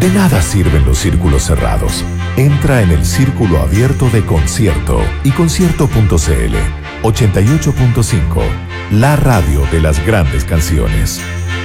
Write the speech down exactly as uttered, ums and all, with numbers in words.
De nada sirven los círculos cerrados. Entra en el círculo abierto de Concierto y concierto punto cl. ochenta y ocho punto cinco, la radio de las grandes canciones.